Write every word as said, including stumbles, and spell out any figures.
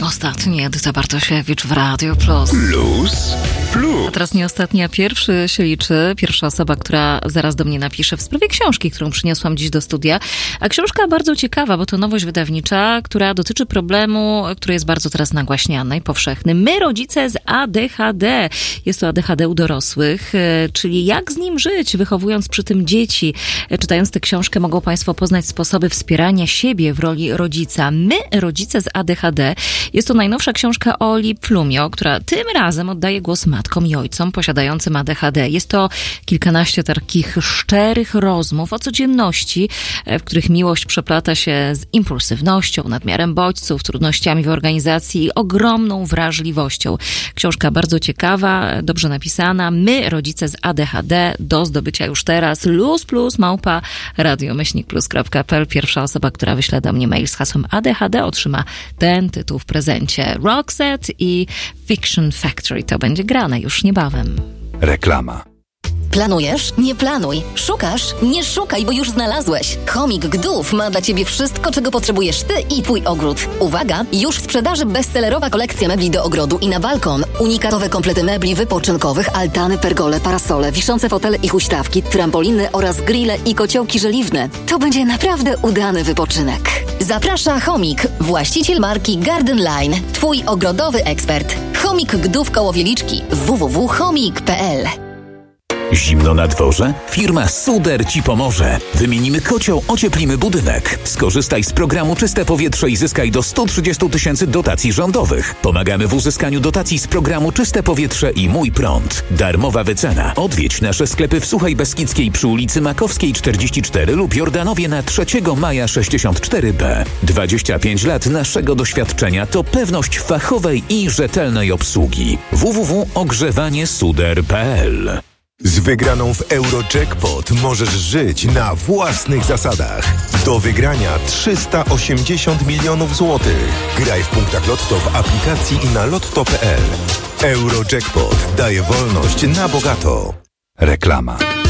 Ostatni Edyta Bartosiewicz w Radio Plus. Plus, plus. A teraz nie ostatni, a pierwszy się liczy. Pierwsza osoba, która zaraz do mnie napisze w sprawie książki, którą przyniosłam dziś do studia. A książka bardzo ciekawa, bo to nowość wydawnicza, która dotyczy problemu, który jest bardzo teraz nagłaśniany i powszechny. My, rodzice z A D H D. Jest to A D H D u dorosłych, czyli jak z nim żyć, wychowując przy tym dzieci. Czytając tę książkę mogą Państwo poznać sposoby wspierania siebie w roli rodzica. My, rodzice z A D H D. Jest to najnowsza książka Oli Plumio, która tym razem oddaje głos matkom i ojcom posiadającym A D H D. Jest to kilkanaście takich szczerych rozmów o codzienności, w których miłość przeplata się z impulsywnością, nadmiarem bodźców, trudnościami w organizacji i ogromną wrażliwością. Książka bardzo ciekawa, dobrze napisana. My, rodzice z A D H D, do zdobycia już teraz. Luz plus małpa radiomyślnik plus kropka p l. Pierwsza osoba, która wyśle do mnie mail z hasłem A D H D, otrzyma ten tytuł w prezencie. Roxette i Fiction Factory. To będzie grane już niebawem. Reklama. Planujesz? Nie planuj. Szukasz? Nie szukaj, bo już znalazłeś. Chomik Gdów ma dla Ciebie wszystko, czego potrzebujesz Ty i Twój ogród. Uwaga! Już w sprzedaży bestsellerowa kolekcja mebli do ogrodu i na balkon. Unikatowe komplety mebli wypoczynkowych, altany, pergole, parasole, wiszące fotele i huśtawki, trampoliny oraz grille i kociołki żeliwne. To będzie naprawdę udany wypoczynek. Zaprasza Chomik, właściciel marki Garden Line. Twój ogrodowy ekspert. Chomik Gdów koło Wieliczki. w w w kropka chomik kropka p l. Zimno na dworze? Firma Suder Ci pomoże. Wymienimy kocioł, ocieplimy budynek. Skorzystaj z programu Czyste Powietrze i zyskaj do sto trzydzieści tysięcy dotacji rządowych. Pomagamy w uzyskaniu dotacji z programu Czyste Powietrze i Mój Prąd. Darmowa wycena. Odwiedź nasze sklepy w Suchej Beskidzkiej przy ulicy Makowskiej czterdzieści cztery lub Jordanowie na trzeciego maja sześćdziesiąt cztery b. dwadzieścia pięć lat naszego doświadczenia to pewność fachowej i rzetelnej obsługi. w w w kropka ogrzewanie suder kropka p l. Z wygraną w Eurojackpot możesz żyć na własnych zasadach. Do wygrania trzysta osiemdziesiąt milionów złotych. Graj w punktach Lotto w aplikacji i na lotto kropka p l. Eurojackpot daje wolność na bogato. Reklama.